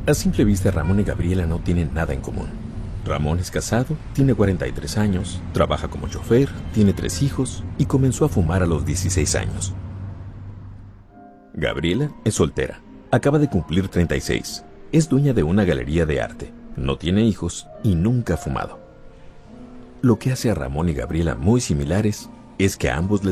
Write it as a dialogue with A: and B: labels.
A: A simple vista, Ramón y Gabriela no tienen nada en común. Ramón es casado, tiene 43 años, trabaja como chofer, tiene 3 hijos y comenzó a fumar a los 16 años. Gabriela es soltera, acaba de cumplir 36, es dueña de una galería de arte, no tiene hijos y nunca ha fumado. Lo que hace a Ramón y Gabriela muy similares es que a ambos les